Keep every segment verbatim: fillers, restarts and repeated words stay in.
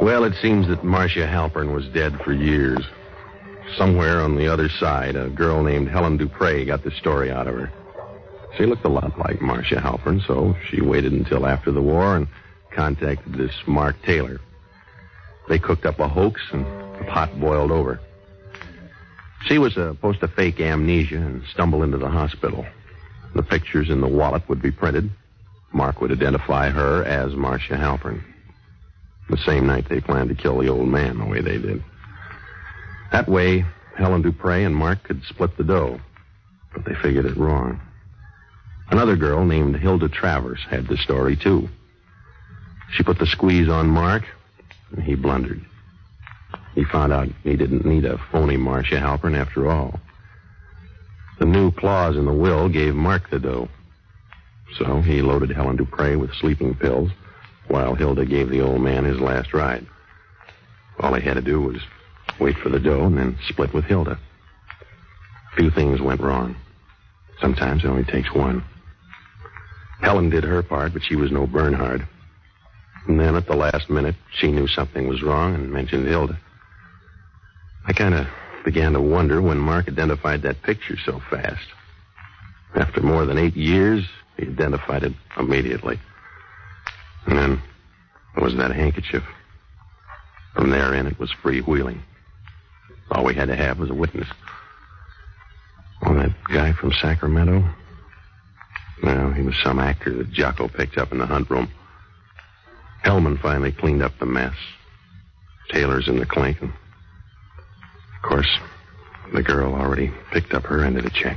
Well, it seems that Marcia Halpern was dead for years. Somewhere on the other side, a girl named Helen Dupre got the story out of her. She looked a lot like Marcia Halpern, so she waited until after the war and contacted this Mark Taylor. They cooked up a hoax, and the pot boiled over. She was supposed to fake amnesia and stumble into the hospital. The pictures in the wallet would be printed. Mark would identify her as Marcia Halpern. The same night they planned to kill the old man the way they did. That way, Helen Dupre and Mark could split the dough. But they figured it wrong. Another girl named Hilda Travers had the story, too. She put the squeeze on Mark, and he blundered. He found out he didn't need a phony Marcia Halpern after all. The new clause in the will gave Mark the dough. So he loaded Helen Dupre with sleeping pills while Hilda gave the old man his last ride. All he had to do was wait for the dough and then split with Hilda. A few things went wrong. Sometimes it only takes one. Helen did her part, but she was no Bernhard. And then at the last minute, she knew something was wrong and mentioned Hilda. I kind of began to wonder when Mark identified that picture so fast. After more than eight years, he identified it immediately. And then there was that handkerchief. From there in, it was freewheeling. All we had to have was a witness. Well, that guy from Sacramento? Well, he was some actor that Jocko picked up in the hunt room. Hellman finally cleaned up the mess. Taylor's in the clink, and of course, the girl already picked up her end of the check.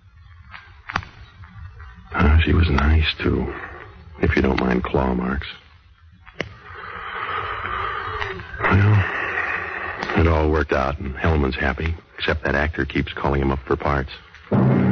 Uh, she was nice, too, if you don't mind claw marks. Well, it all worked out, and Hellman's happy, except that actor keeps calling him up for parts.